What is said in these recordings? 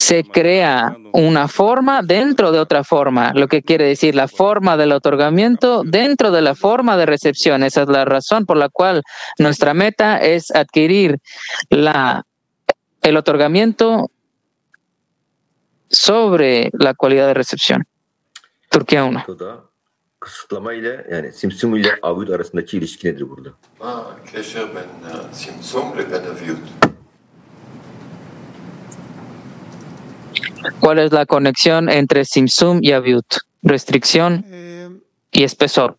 se crea una forma dentro de otra forma, lo que quiere decir la forma del otorgamiento dentro de la forma de recepción. Esa es la razón por la cual nuestra meta es adquirir el otorgamiento sobre la cualidad de recepción. Turquía 1. Kısıtlama ile yani simsum ile avyut arasındaki ilişki nedir burada? ¿Cuál es la conexión entre simsum y avyut? Restricción y espesor.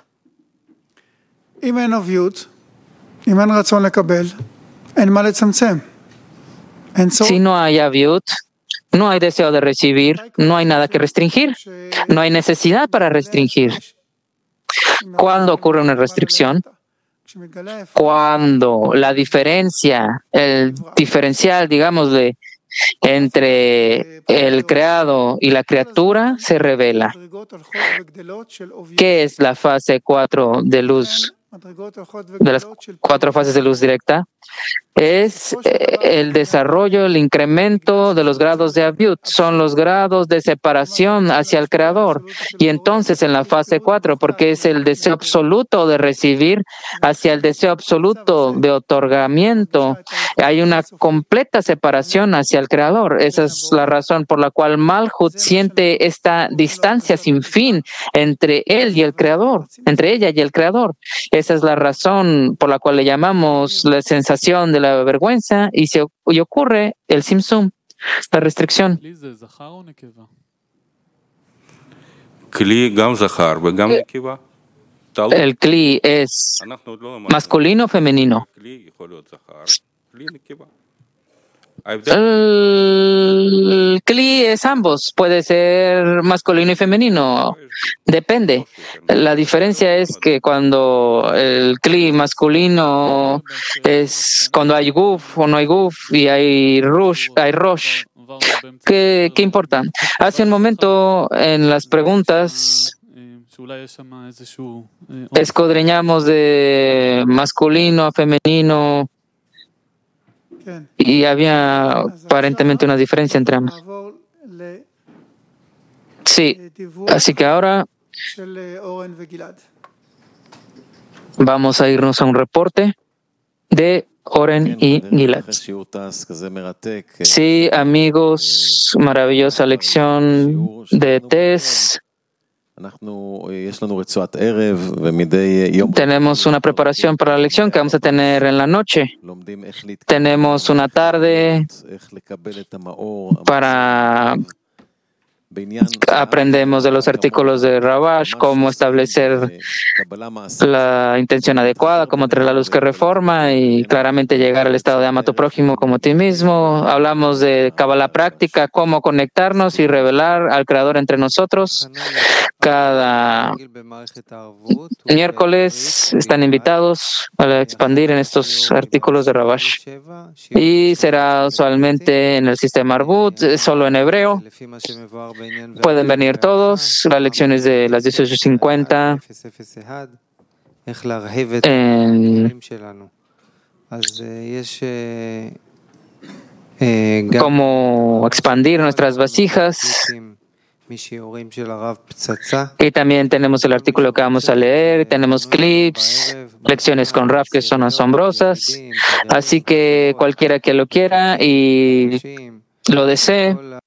אם אין אביות, אם אין רצון לקבל, אין מה לצמצם. Si no hay avyut, no hay deseo de recibir, no hay nada que restringir, no hay necesidad para restringir. ¿Cuándo ocurre una restricción? Cuando la diferencia, el diferencial, digámosle, entre el creado y la criatura se revela. ¿Qué es la fase 4 de luz? De las 4 fases de luz directa, es el desarrollo, el incremento de los grados de avyut, son los grados de separación hacia el Creador. Y entonces en la fase 4, porque es el deseo absoluto de recibir hacia el deseo absoluto de otorgamiento, hay una completa separación hacia el Creador. Esa es la razón por la cual Malhut siente esta distancia sin fin entre él y el Creador, entre ella y el Creador. Esa es la razón por la cual le llamamos la sensación de la vergüenza y ocurre el simsum, la restricción. El kli es masculino o femenino. El kli es ambos, puede ser masculino y femenino, depende. La diferencia es que cuando el kli masculino es cuando hay guf o no hay guf y hay rosh. ¿Qué importa? Hace un momento en las preguntas escudriñamos de masculino a femenino. Y había aparentemente una diferencia entre ambos. Sí, así que ahora vamos a irnos a un reporte de Oren y Gilad. Sí, amigos, maravillosa lección de Tess. Tenemos una preparación para la lección que vamos a tener en la noche. Tenemos una tarde para aprendemos de los artículos de Rabash, cómo establecer la intención adecuada, cómo traer la luz que reforma y claramente llegar al estado de ama a tu prójimo como a ti mismo. Hablamos de Kabbalah práctica, cómo conectarnos y revelar al Creador entre nosotros. Cada miércoles están invitados a expandir en estos artículos de Rabash. Y será usualmente en el sistema Arbut, solo en hebreo. Pueden venir todos, las lecciones de las 18:50 cómo expandir nuestras vasijas. Y también tenemos el artículo que vamos a leer, tenemos clips, lecciones con Rav que son asombrosas. Así que cualquiera que lo quiera y lo desee,